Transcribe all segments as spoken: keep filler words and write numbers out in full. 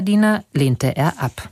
Diener lehnte er ab.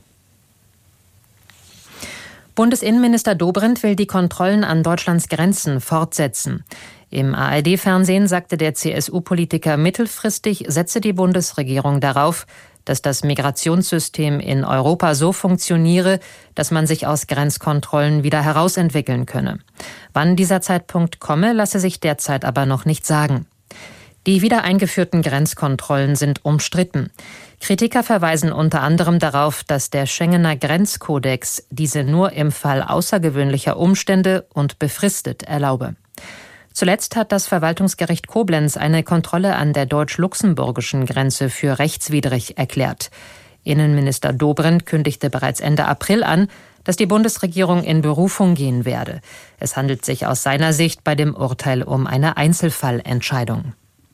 Bundesinnenminister Dobrindt will die Kontrollen an Deutschlands Grenzen fortsetzen. Im A R D-Fernsehen sagte der C S U-Politiker, mittelfristig setze die Bundesregierung darauf, dass das Migrationssystem in Europa so funktioniere, dass man sich aus Grenzkontrollen wieder herausentwickeln könne. Wann dieser Zeitpunkt komme, lasse sich derzeit aber noch nicht sagen. Die wieder eingeführten Grenzkontrollen sind umstritten. Kritiker verweisen unter anderem darauf, dass der Schengener Grenzkodex diese nur im Fall außergewöhnlicher Umstände und befristet erlaube. Zuletzt hat das Verwaltungsgericht Koblenz eine Kontrolle an der deutsch-luxemburgischen Grenze für rechtswidrig erklärt. Innenminister Dobrindt kündigte bereits Ende April an, dass die Bundesregierung in Berufung gehen werde. Es handelt sich aus seiner Sicht bei dem Urteil um eine Einzelfallentscheidung.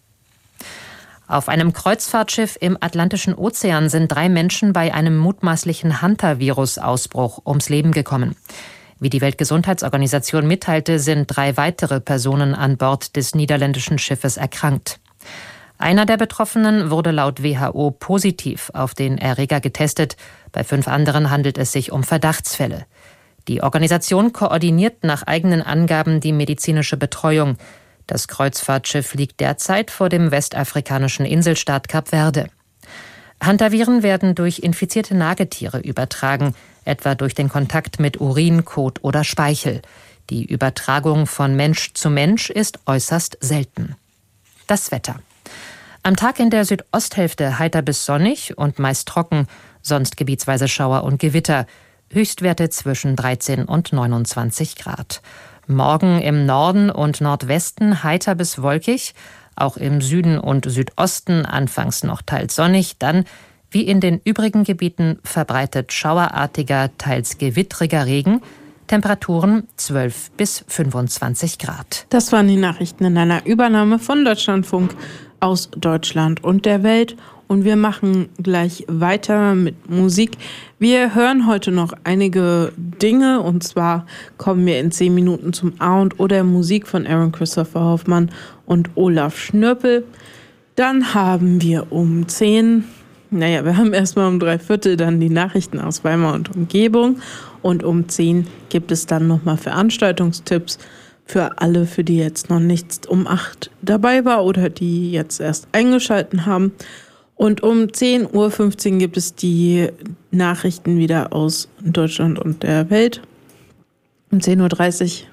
Auf einem Kreuzfahrtschiff im Atlantischen Ozean sind drei Menschen bei einem mutmaßlichen Hanta-Virus-Ausbruch ums Leben gekommen. Wie die Weltgesundheitsorganisation mitteilte, sind drei weitere Personen an Bord des niederländischen Schiffes erkrankt. Einer der Betroffenen wurde laut W H O positiv auf den Erreger getestet. Bei fünf anderen handelt es sich um Verdachtsfälle. Die Organisation koordiniert nach eigenen Angaben die medizinische Betreuung. Das Kreuzfahrtschiff liegt derzeit vor dem westafrikanischen Inselstaat Kap Verde. Hantaviren werden durch infizierte Nagetiere übertragen, etwa durch den Kontakt mit Urin, Kot oder Speichel. Die Übertragung von Mensch zu Mensch ist äußerst selten. Das Wetter. Am Tag in der Südosthälfte heiter bis sonnig und meist trocken, sonst gebietsweise Schauer und Gewitter. Höchstwerte zwischen dreizehn und neunundzwanzig Grad. Morgen im Norden und Nordwesten heiter bis wolkig, auch im Süden und Südosten anfangs noch teils sonnig, dann wie in den übrigen Gebieten verbreitet schauerartiger, teils gewittriger Regen, Temperaturen zwölf bis fünfundzwanzig Grad. Das waren die Nachrichten in einer Übernahme von Deutschlandfunk aus Deutschland und der Welt. Und wir machen gleich weiter mit Musik. Wir hören heute noch einige Dinge, und zwar kommen wir in zehn Minuten zum A und O der Musik von Aaron Christopher Hoffmann und Olaf Schnörpel. Dann haben wir um zehn, naja, wir haben erstmal um drei Viertel dann die Nachrichten aus Weimar und Umgebung. Und um zehn gibt es dann nochmal Veranstaltungstipps für alle, für die jetzt noch nichts um acht dabei war oder die jetzt erst eingeschalten haben. Und um zehn Uhr fünfzehn gibt es die Nachrichten wieder aus Deutschland und der Welt. Um zehn Uhr dreißig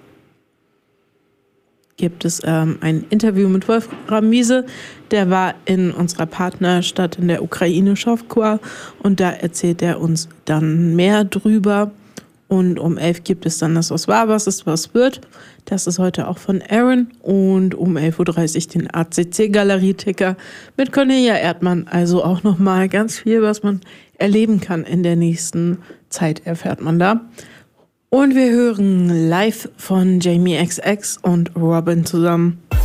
gibt es ähm, ein Interview mit Wolfram Miese. Der war in unserer Partnerstadt in der Ukraine, Schowkwa, und da erzählt er uns dann mehr drüber. Und um elf gibt es dann das Was war, was ist, was wird. Das ist heute auch von Aaron. Und um elf Uhr dreißig den A C C-Galerieticker mit Cornelia Erdmann. Also auch nochmal ganz viel, was man erleben kann in der nächsten Zeit, erfährt man da. Und wir hören live von Jamie X X und Robin zusammen.